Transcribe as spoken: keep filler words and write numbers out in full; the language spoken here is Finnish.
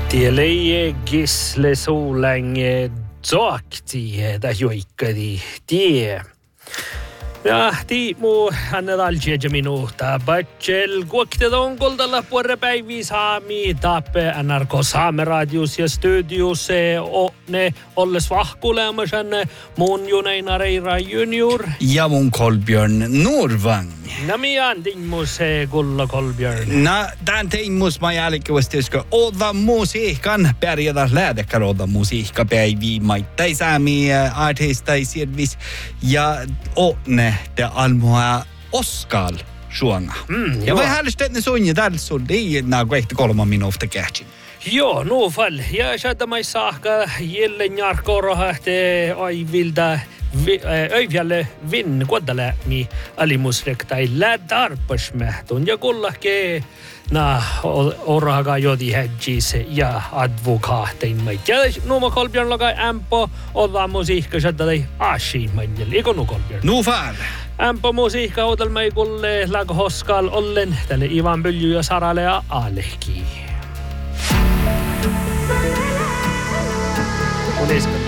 Tielei gisle solänge zakti da joikadi tie. Ja tiimu annadalje minuta bachel kuoktedon goldalla puorepäivi saami tappe N R K Saame radios ja studios o ne olles vahkuleamasan mun Juneina Reira junior ja mun Kolbjörn Norvang. No mian tinmus kulla Kolbjörn. No tämän tinmus mä jälkeen tyskö oda musiikan pärjätä lähdekään oda musiikka päivi maittai saami artistai sirvis ja onne te almoa Oskal suonga. Mm, ja vai häälistä ne suunja täällä sun liinaa kohta kolme minuuttia kähtsin. Joo, no fall. Ja sieltä mai saakka jälleen jarkorohahte aivilta öivjälle vinn kodalle mi alimusrektai lädarpasmähtun ja kullake na oraga jodi hedgis ja advokaattein mai. Ja nuuma Kolbjörn laga ämpo olla musiikka sieltä tai ashi manjel. Eikö nu Kolbjörn? Nu fall. Ämpo musiikka odalma ei kulle lag Hoskal ollen tälle Ivan Pylly ja Saralle ja Alehki. Unesco.